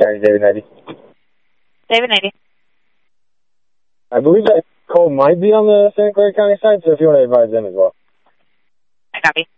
County, David 90. David 90. I believe that call might be on the Santa Clara County side, so if you want to advise them as well. I copy.